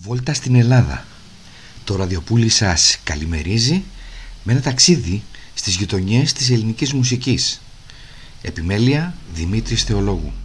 Βόλτα στην Ελλάδα. Το ραδιοπούλι σας καλημερίζει με ένα ταξίδι στις γειτονιές της ελληνικής μουσικής. Επιμέλεια Δημήτρης Θεολόγου.